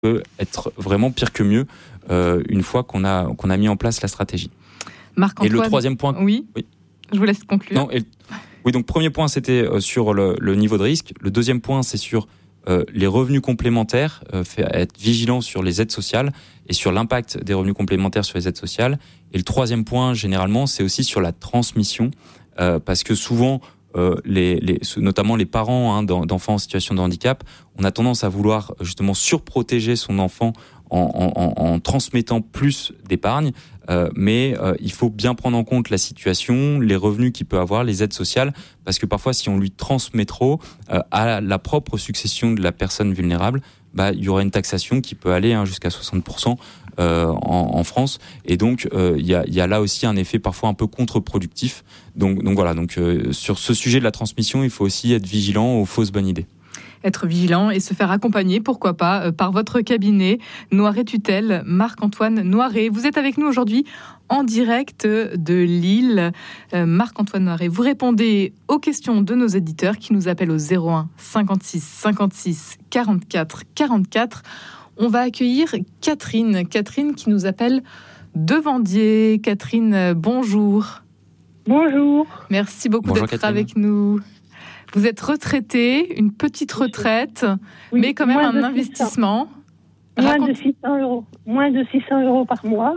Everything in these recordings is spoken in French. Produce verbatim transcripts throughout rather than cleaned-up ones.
peut être vraiment pire que mieux euh, une fois qu'on a, qu'on a mis en place la stratégie. Marc-Antoine, et le troisième point... Oui, oui. Je vous laisse conclure. Non, et, oui, donc premier point, c'était sur le, le niveau de risque. Le deuxième point, c'est sur euh, les revenus complémentaires, euh, fait, être vigilant sur les aides sociales et sur l'impact des revenus complémentaires sur les aides sociales. Et le troisième point, généralement, c'est aussi sur la transmission, euh, parce que souvent, euh, les, les, notamment les parents hein, d'enfants en situation de handicap, on a tendance à vouloir justement surprotéger son enfant en, en, en transmettant plus d'épargne, euh, mais euh, il faut bien prendre en compte la situation, les revenus qu'il peut avoir, les aides sociales, parce que parfois si on lui transmet trop euh, à la propre succession de la personne vulnérable, bah, il y aura une taxation qui peut aller hein, jusqu'à soixante pour cent euh, en, en France, et donc euh, il y a, y a là aussi un effet parfois un peu contre-productif. Donc, donc voilà, donc euh, sur ce sujet de la transmission, il faut aussi être vigilant aux fausses bonnes idées. Être vigilant et se faire accompagner, pourquoi pas, euh, par votre cabinet Noiret Tutelle, Marc-Antoine Noiret. Vous êtes avec nous aujourd'hui en direct de Lille. Euh, Marc-Antoine Noiret, vous répondez aux questions de nos éditeurs qui nous appellent au zéro un cinquante-six cinquante-six quarante-quatre quarante-quatre. On va accueillir Catherine. Catherine qui nous appelle de Vendier. Catherine, bonjour. Bonjour. Merci beaucoup bonjour, d'être Catherine. avec nous. Vous êtes retraitée, une petite retraite, oui, mais quand même un investissement. Moins Raconte... de six cents euros. Moins de six cents euros par mois.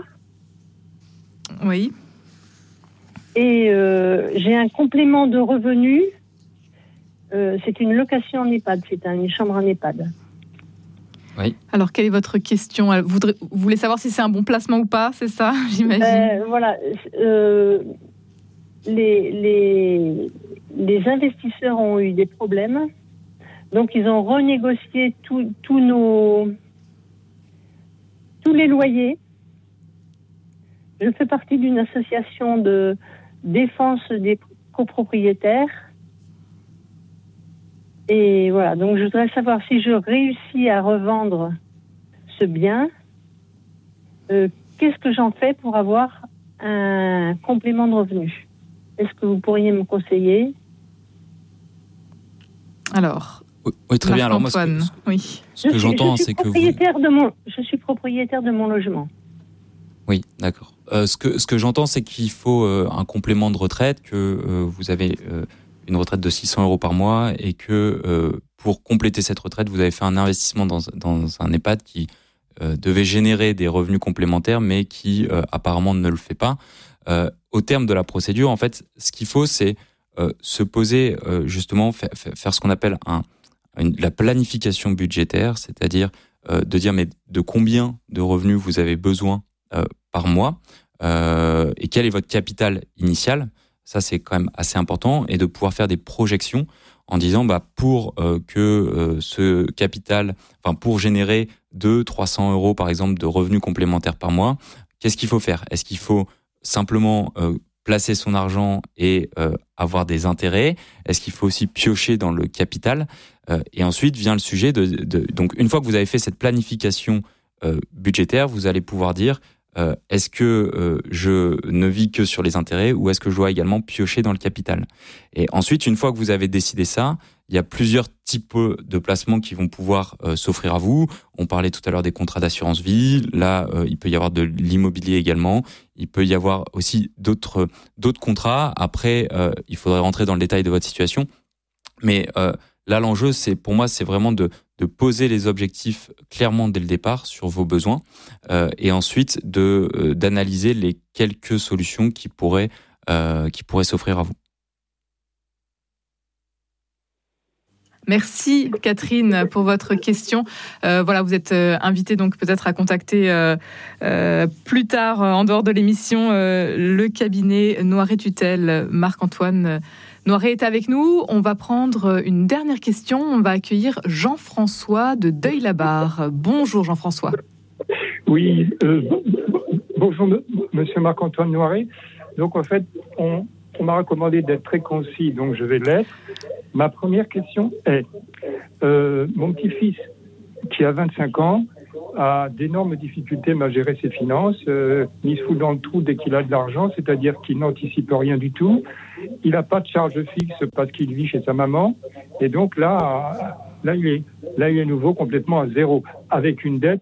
Oui. Et euh, j'ai un complément de revenus. Euh, c'est une location en EHPAD. C'est une chambre en EHPAD. Oui. Alors, quelle est votre question ? vous, voudrez, vous voulez savoir si c'est un bon placement ou pas, c'est ça, j'imagine ? euh, Voilà. Euh, les, les, les investisseurs ont eu des problèmes. Donc, ils ont renégocié tous nos... tous les loyers. Je fais partie d'une association de défense des copropriétaires. Et voilà, donc je voudrais savoir si je réussis à revendre ce bien, euh, qu'est-ce que j'en fais pour avoir un complément de revenu ? Est-ce que vous pourriez me conseiller ? Alors, oui, oui, très bien. Alors moi, ce que, ce, oui. ce que j'entends, c'est que vous... de mon, je suis propriétaire de mon logement. Oui, d'accord. Euh, ce que ce que j'entends, c'est qu'il faut euh, un complément de retraite, que euh, vous avez euh, une retraite de six cents euros par mois et que euh, pour compléter cette retraite, vous avez fait un investissement dans dans un EHPAD qui euh, devait générer des revenus complémentaires, mais qui euh, apparemment ne le fait pas. Euh, au terme de la procédure, en fait, ce qu'il faut, c'est euh, se poser euh, justement faire, faire ce qu'on appelle un une, la planification budgétaire, c'est-à-dire euh, de dire mais de combien de revenus vous avez besoin euh, par mois euh, et quel est votre capital initial. Ça, c'est quand même assez important, et de pouvoir faire des projections en disant bah pour euh, que euh, ce capital, enfin pour générer deux cents trois cents euros par exemple de revenus complémentaires par mois, qu'est-ce qu'il faut faire ? Est-ce qu'il faut simplement euh, placer son argent et euh, avoir des intérêts ? Est-ce qu'il faut aussi piocher dans le capital ? euh, Et ensuite vient le sujet de, de donc une fois que vous avez fait cette planification euh, budgétaire, vous allez pouvoir dire euh, est-ce que euh, je ne vis que sur les intérêts ou est-ce que je dois également piocher dans le capital ? Et ensuite, une fois que vous avez décidé ça, il y a plusieurs types de placements qui vont pouvoir euh, s'offrir à vous. On parlait tout à l'heure des contrats d'assurance vie. Là, euh, il peut y avoir de l'immobilier également. Il peut y avoir aussi d'autres d'autres contrats. Après, euh, il faudrait rentrer dans le détail de votre situation. Mais euh, là, l'enjeu, c'est pour moi, c'est vraiment de de poser les objectifs clairement dès le départ sur vos besoins euh, et ensuite de euh, d'analyser les quelques solutions qui pourraient euh, qui pourraient s'offrir à vous. Merci Catherine pour votre question. Euh, voilà, vous êtes euh, invitée donc peut-être à contacter euh, euh, plus tard euh, en dehors de l'émission euh, le cabinet Noiret Tutelle. Marc-Antoine Noiret est avec nous. On va prendre une dernière question. On va accueillir Jean-François de Deuil-la-Barre. Bonjour Jean-François. Oui, euh, bonjour Monsieur Marc-Antoine Noiret. Donc en fait, on, on m'a recommandé d'être très concis, donc je vais l'être. Ma première question est, euh, mon petit-fils qui a vingt-cinq ans a d'énormes difficultés à gérer ses finances. Euh, il se fout dans le trou dès qu'il a de l'argent, c'est-à-dire qu'il n'anticipe rien du tout. Il n'a pas de charge fixe parce qu'il vit chez sa maman. Et donc là, là, il est, là, il est nouveau complètement à zéro, avec une dette